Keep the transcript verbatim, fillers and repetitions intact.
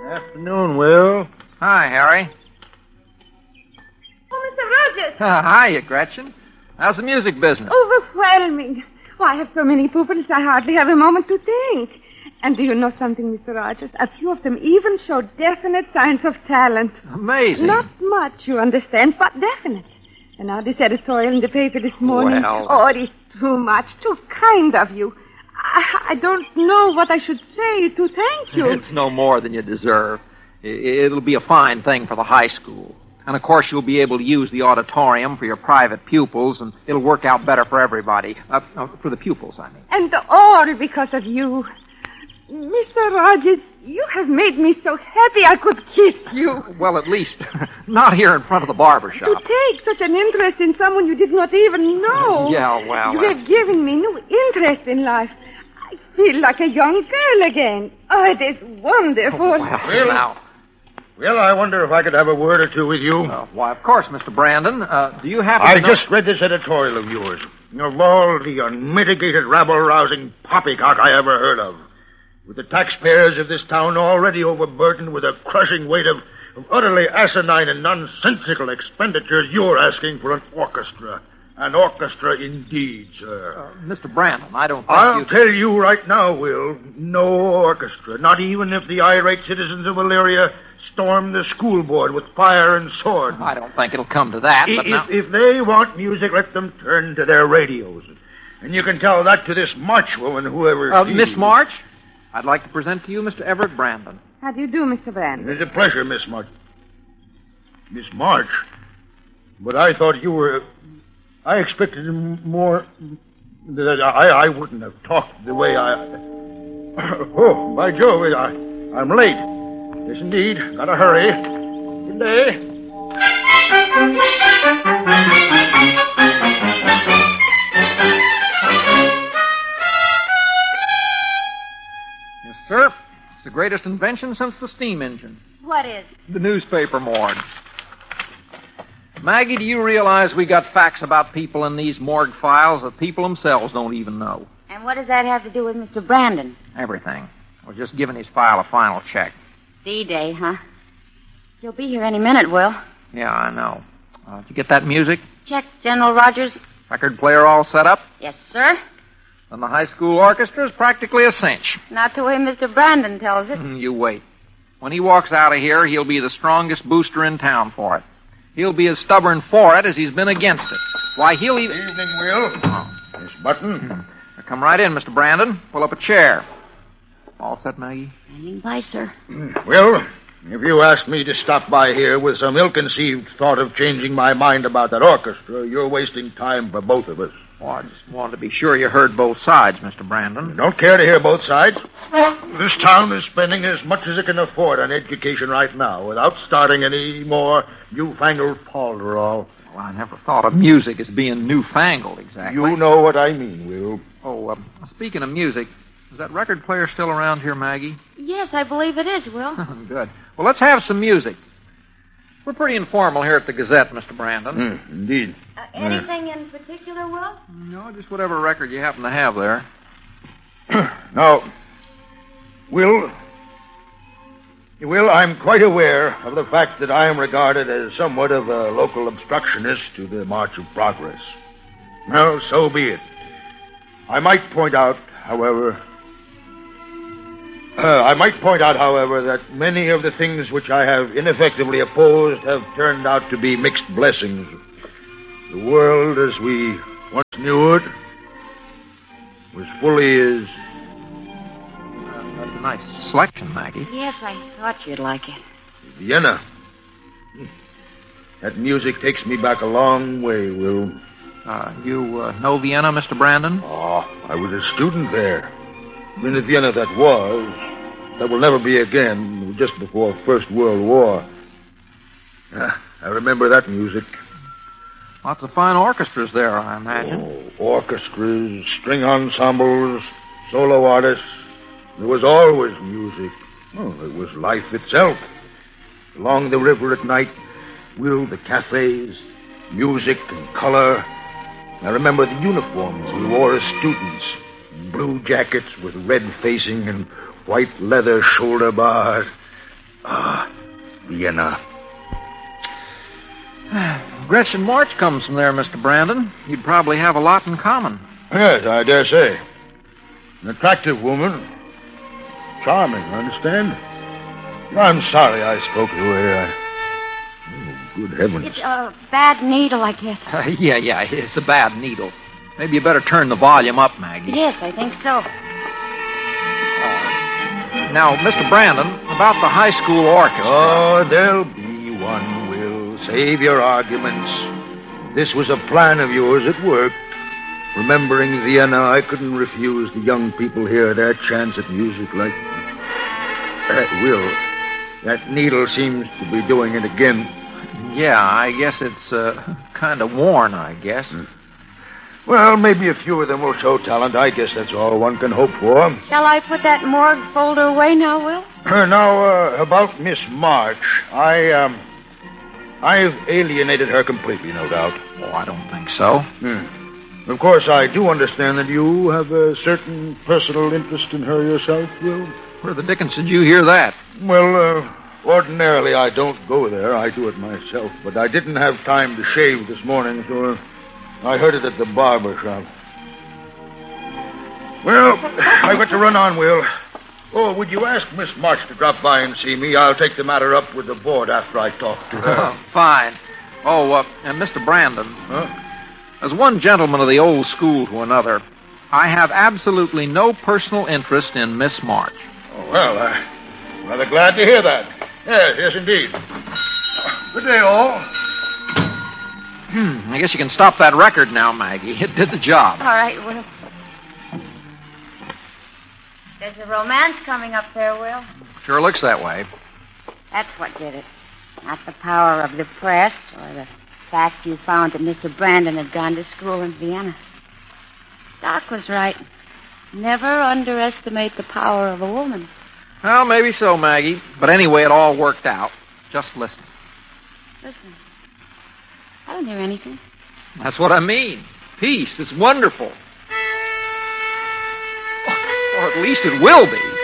Afternoon, Will. Hi, Harry. Oh, Mister Rogers. Uh, hiya, Gretchen. How's the music business? Overwhelming. Oh, I have so many pupils, I hardly have a moment to think. And do you know something, Mister Rogers? A few of them even show definite signs of talent. Amazing. Not much, you understand, but definite. And now this editorial in the paper this morning. Well... Oh, it is too much, too kind of you. I, I don't know what I should say to thank you. It's no more than you deserve. It'll be a fine thing for the high school. And, of course, you'll be able to use the auditorium for your private pupils, and it'll work out better for everybody. Uh, for the pupils, I mean. And all because of you. Mister Rogers, you have made me so happy I could kiss you. Well, at least not here in front of the barber shop. To take such an interest in someone you did not even know. Yeah, well... You uh... have given me new interest in life. I feel like a young girl again. Oh, it is wonderful. Oh, well, Will? now... Well, I wonder if I could have a word or two with you. Uh, why, of course, Mister Brandon. Uh, do you happen I to know... just read this editorial of yours. Of all the unmitigated, rabble-rousing poppycock I ever heard of. With the taxpayers of this town already overburdened with a crushing weight of, of utterly asinine and nonsensical expenditures, you're asking for an orchestra. An orchestra indeed, sir. Uh, Mister Brandon, I don't think I'll you... tell you right now, Will, no orchestra. Not even if the irate citizens of Elyria storm the school board with fire and sword. I don't think it'll come to that, but if, now... if they want music, let them turn to their radios. And you can tell that to this March woman, whoever Uh, she Miss is. March, I'd like to present to you Mister Everett Brandon. How do you do, Mister Brandon? It's a pleasure, Miss March. Miss March? But I thought you were... I expected more... That I, I wouldn't have talked the way I... Oh, by Jove, I, I'm late. Yes, indeed. Gotta hurry. Good day. Yes, sir. It's the greatest invention since the steam engine. What is? The newspaper morgue. Maggie, do you realize we got facts about people in these morgue files that people themselves don't even know? And what does that have to do with Mister Brandon? Everything. We're just giving his file a final check. D-Day, huh? He'll be here any minute, Will. Yeah, I know. Uh, did you get that music? Check, General Rogers. Record player all set up? Yes, sir. Then the high school orchestra is practically a cinch. Not the way Mister Brandon tells it. You wait. When he walks out of here, he'll be the strongest booster in town for it. He'll be as stubborn for it as he's been against it. Why, he'll even... Good evening, Will. Miss Button. Come right in, Mister Brandon. Pull up a chair. All set, Maggie? Standing by, sir. Well, if you ask me to stop by here with some ill-conceived thought of changing my mind about that orchestra, you're wasting time for both of us. Well, I just wanted to be sure you heard both sides, Mister Brandon. I don't care to hear both sides. This town is spending as much as it can afford on education right now without starting any more newfangled polderall. Well, I never thought of music as being newfangled, exactly. You know what I mean, Will. Oh, um, speaking of music, is that record player still around here, Maggie? Yes, I believe it is, Will. Good. Well, let's have some music. We're pretty informal here at the Gazette, Mister Brandon. Mm, indeed. Uh, anything in particular, Will? No, just whatever record you happen to have there. Now, Will, Will, I'm quite aware of the fact that I am regarded as somewhat of a local obstructionist to the march of progress. Well, so be it. I might point out, however... Uh, I might point out, however, that many of the things which I have ineffectively opposed have turned out to be mixed blessings. The world as we once knew it was fully as... Uh, that's a nice selection, Maggie. Yes, I thought you'd like it. Vienna. That music takes me back a long way, Will. Uh, you uh, know Vienna, Mister Brandon? Oh, I was a student there. In the Vienna that was, that will never be again, just before First World War. Uh, I remember that music. Lots of fine orchestras there, I imagine. Oh, orchestras, string ensembles, solo artists. There was always music. Oh, it was life itself. Along the river at night, Will, the cafes, music and color. I remember the uniforms we wore as students. Blue jackets with red facing and white leather shoulder bars. Ah, Vienna. Gretchen March comes from there, Mister Brandon. You'd probably have a lot in common. Yes, I dare say. An attractive woman. Charming, understand? I'm sorry I spoke to her. I... Oh, good heavens. It's a bad needle, I guess. Uh, yeah, yeah, it's a bad needle. Maybe you better turn the volume up, Maggie. Yes, I think so. Uh, now, Mister Brandon, about the high school orchestra. Oh, there'll be one, Will. Save your arguments. This was a plan of yours. It worked. Remembering Vienna, I couldn't refuse the young people here their chance at music like... Uh, Will, that needle seems to be doing it again. Yeah, I guess it's uh, kind of worn, I guess. Well, maybe a few of them will show talent. I guess that's all one can hope for. Shall I put that morgue folder away now, Will? Uh, now, uh, about Miss March, I, um... I've alienated her completely, no doubt. Oh, I don't think so. Hmm. Of course, I do understand that you have a certain personal interest in her yourself, Will. Where the dickens did you hear that? Well, uh, ordinarily I don't go there. I do it myself. But I didn't have time to shave this morning, so uh, I heard it at the barber shop. Well, I've got to run on, Will. Oh, would you ask Miss March to drop by and see me? I'll take the matter up with the board after I talk to her. Oh, fine. Oh, uh, and Mister Brandon. Huh? As one gentleman of the old school to another, I have absolutely no personal interest in Miss March. Oh, well, I'm rather glad to hear that. Yes, yes, indeed. Good day, all. Hmm, I guess you can stop that record now, Maggie. It did the job. All right, Will. There's a romance coming up there, Will. Sure looks that way. That's what did it. Not the power of the press or the fact you found that Mister Brandon had gone to school in Vienna. Doc was right. Never underestimate the power of a woman. Well, maybe so, Maggie. But anyway, it all worked out. Just listen. Listen. I don't hear anything. That's what I mean. Peace. It's wonderful. Or at least it will be.